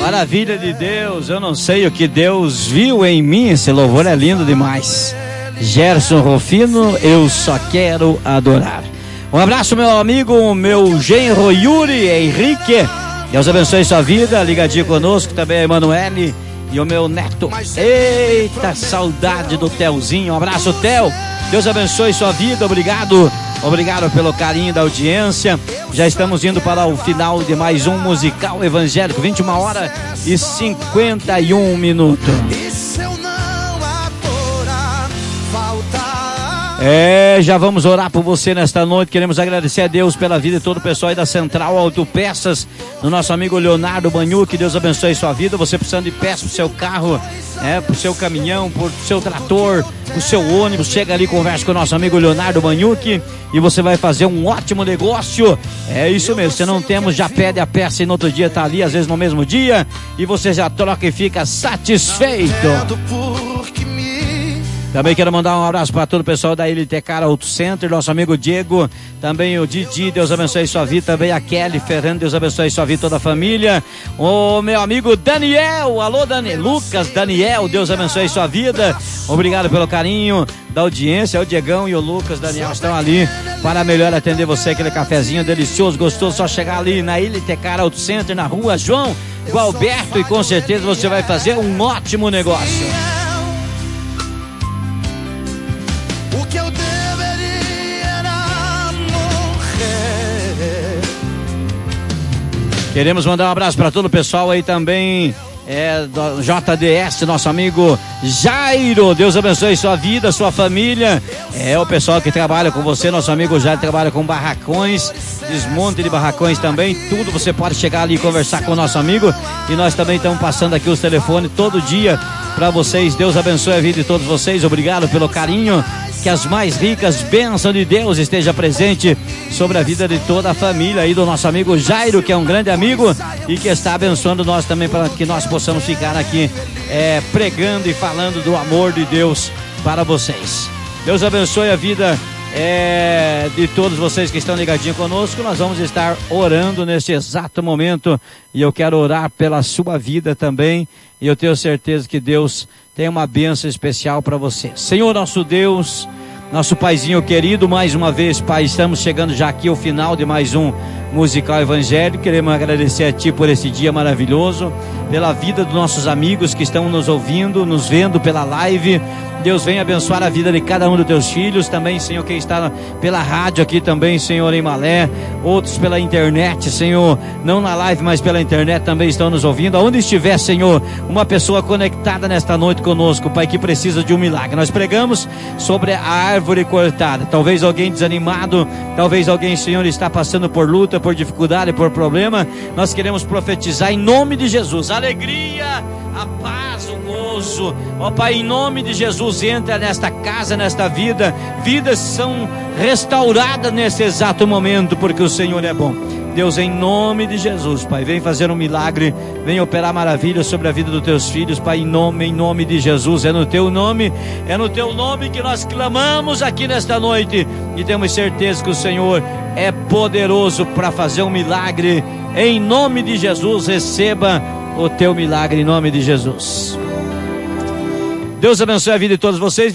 Maravilha de Deus, eu não sei o que Deus viu em mim, esse louvor é lindo demais. Gerson Rufino, eu só quero adorar. Um abraço, meu amigo, meu genro Yuri Henrique, Deus abençoe sua vida, ligadinho conosco, também a Emanuele e o meu neto. Eita, saudade do Telzinho, um abraço, Tel, Deus abençoe sua vida, obrigado pelo carinho da audiência. Já estamos indo para o final de mais um musical evangélico, 21h51. Já vamos orar por você nesta noite. Queremos agradecer a Deus pela vida de todo o pessoal aí da Central Autopeças, do nosso amigo Leonardo Banhu, que Deus abençoe sua vida. Você precisando de peças pro seu carro, pro seu caminhão, pro seu trator, pro seu ônibus, chega ali, conversa com o nosso amigo Leonardo Banhuque e você vai fazer um ótimo negócio. É isso mesmo, você não temos, já pede a peça e no outro dia tá ali, às vezes no mesmo dia, e você já troca e fica satisfeito. Também quero mandar um abraço para todo o pessoal da Ilitecar Auto Center, nosso amigo Diego, também o Didi, Deus abençoe sua vida, também a Kelly Ferrando, Deus abençoe sua vida, toda a família, o meu amigo Daniel, alô Daniel, Lucas Daniel, Deus abençoe sua vida, obrigado pelo carinho da audiência, o Diegão e o Lucas Daniel estão ali para melhor atender você, aquele cafezinho delicioso, gostoso, só chegar ali na Ilitecar Auto Center, na rua João Gualberto, e com certeza você vai fazer um ótimo negócio. Queremos mandar um abraço para todo o pessoal aí também, do JDS, nosso amigo Jairo, Deus abençoe sua vida, sua família, o pessoal que trabalha com você, nosso amigo Jairo trabalha com barracões, desmonte de barracões também, tudo você pode chegar ali e conversar com o nosso amigo, e nós também estamos passando aqui os telefones todo dia para vocês. Deus abençoe a vida de todos vocês, obrigado pelo carinho, que as mais ricas bênçãos de Deus esteja presente sobre a vida de toda a família aí do nosso amigo Jairo, que é um grande amigo e que está abençoando nós também, para que nós possamos ficar aqui pregando e falando do amor de Deus para vocês. Deus abençoe a vida de todos vocês que estão ligadinhos conosco. Nós vamos estar orando neste exato momento e eu quero orar pela sua vida também, e eu tenho certeza que Deus tem uma bênção especial para você. Senhor nosso Deus, nosso Paizinho querido, mais uma vez, Pai, estamos chegando já aqui ao final de mais um musical evangélico. Queremos agradecer a Ti por esse dia maravilhoso, pela vida dos nossos amigos que estão nos ouvindo, nos vendo pela live. Deus, venha abençoar a vida de cada um dos Teus filhos, também, Senhor, quem está pela rádio aqui também, Senhor, em Malé, outros pela internet, Senhor, não na live, mas pela internet também estão nos ouvindo. Aonde estiver, Senhor, uma pessoa conectada nesta noite conosco, Pai, que precisa de um milagre. Nós pregamos sobre a árvore cortada. Talvez alguém desanimado, talvez alguém, Senhor, está passando por luta, por dificuldade, por problema. Nós queremos profetizar em nome de Jesus, alegria, a paz, o gozo, ó Pai, em nome de Jesus, entra nesta casa, nesta vida, vidas são restauradas nesse exato momento, porque o Senhor é bom. Deus, em nome de Jesus, Pai, vem fazer um milagre, vem operar maravilhas sobre a vida dos Teus filhos, Pai, em nome de Jesus, é no Teu nome que nós clamamos aqui nesta noite, e temos certeza que o Senhor é poderoso para fazer um milagre. Em nome de Jesus, receba o Teu milagre em nome de Jesus. Deus abençoe a vida de todos vocês.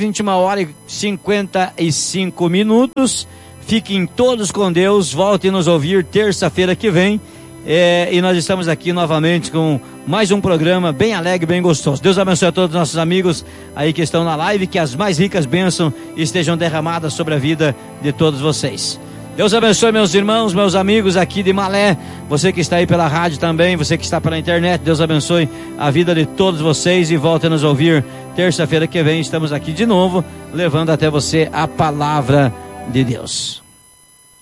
21h55. Fiquem todos com Deus. Voltem nos ouvir terça-feira que vem. E nós estamos aqui novamente com mais um programa bem alegre, bem gostoso. Deus abençoe a todos os nossos amigos aí que estão na live. Que as mais ricas bênçãos estejam derramadas sobre a vida de todos vocês. Deus abençoe meus irmãos, meus amigos aqui de Malé, você que está aí pela rádio também, você que está pela internet, Deus abençoe a vida de todos vocês e volte a nos ouvir terça-feira que vem. Estamos aqui de novo, levando até você a palavra de Deus.